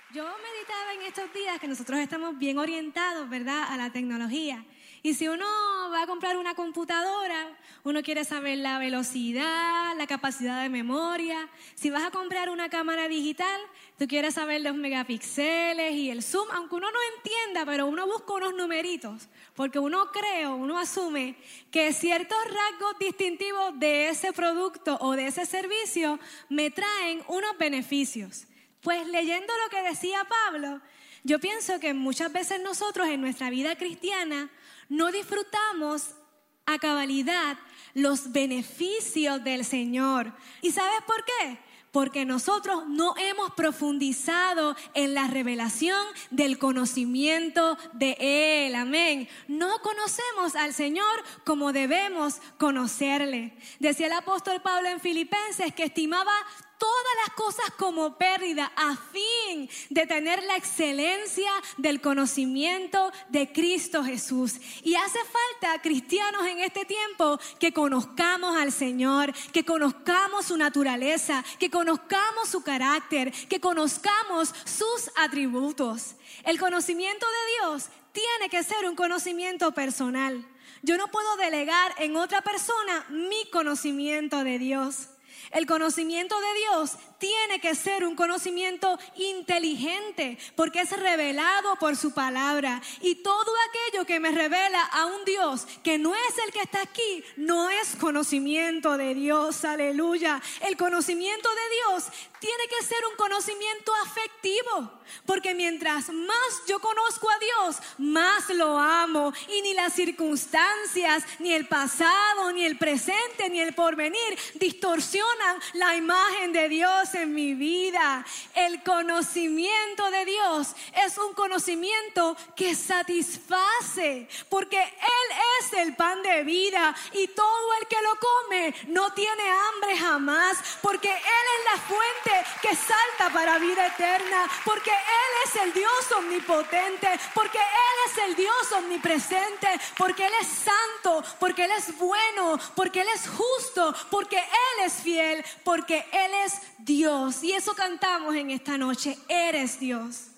Yo meditaba en estos días que nosotros estamos bien orientados, ¿verdad?, a la tecnología. Y si uno va a comprar una computadora, uno quiere saber la velocidad, la capacidad de memoria. Si vas a comprar una cámara digital, tú quieres saber los megapíxeles y el zoom, aunque uno no entienda, pero uno busca unos numeritos, porque uno asume que ciertos rasgos distintivos de ese producto o de ese servicio me traen unos beneficios. Pues leyendo lo que decía Pablo, yo pienso que muchas veces nosotros en nuestra vida cristiana no disfrutamos a cabalidad los beneficios del Señor. ¿Y sabes por qué? Porque nosotros no hemos profundizado en la revelación del conocimiento de Él. Amén. No conocemos al Señor como debemos conocerle. Decía el apóstol Pablo en Filipenses que estimaba todas las cosas como pérdida a fin de tener la excelencia del conocimiento de Cristo Jesús. Y hace falta cristianos en este tiempo que conozcamos al Señor, que conozcamos su naturaleza, que conozcamos su carácter, que conozcamos sus atributos. El conocimiento de Dios tiene que ser un conocimiento personal. Yo no puedo delegar en otra persona mi conocimiento de Dios. El conocimiento de Dios tiene que ser un conocimiento inteligente porque es revelado por su palabra. Y todo aquello que me revela a un Dios que no es el que está aquí, no es conocimiento de Dios. Aleluya. El conocimiento de Dios tiene que ser un conocimiento afectivo, porque mientras más yo conozco a Dios, más lo amo. Y ni las circunstancias, ni el pasado, ni el presente, ni el porvenir distorsionan la imagen de Dios en mi vida. El conocimiento de Dios es un conocimiento que satisface, porque Él es el pan de vida y todo el que lo come no tiene hambre jamás, porque Él es la fuente que salta para vida eterna, porque Él es el Dios omnipotente, porque Él es el Dios omnipresente, porque Él es santo, porque Él es bueno, porque Él es justo, porque Él es fiel, porque Él es Dios. Y eso cantamos en esta noche: eres Dios.